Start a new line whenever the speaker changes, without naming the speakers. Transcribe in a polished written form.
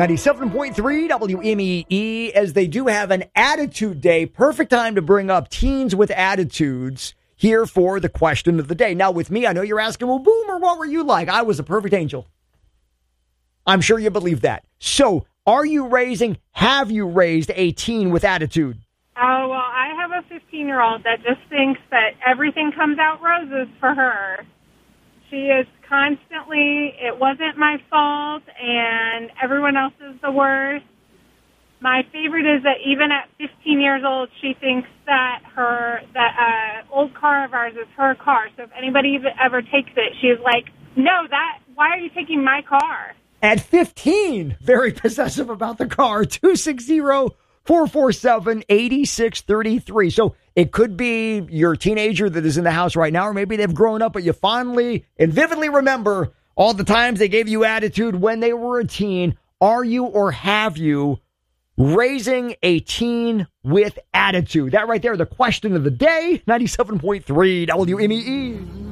97.3 WMEE, as they do have an attitude day. Perfect time to bring up teens with attitudes here for the question of the day. Now, with me, I know you're asking, well, Boomer, what were you like? I was a perfect angel. I'm sure you believe that. So, have you raised a teen with attitude?
Oh, well, I have a 15-year-old that just thinks that everything comes out roses for her. She is constantly, it wasn't my fault, and everyone else is the worst. My favorite is that even at 15 years old, she thinks that old car of ours is her car. So if anybody ever takes it, she's like, no, why are you taking my car?
At 15, very possessive about the car. 260-447-8633. So it could be your teenager that is in the house right now, or maybe they've grown up, but you fondly and vividly remember all the times they gave you attitude when they were a teen. Are you or have you raising a teen with attitude? That right there, the question of the day. 97.3 WMEE.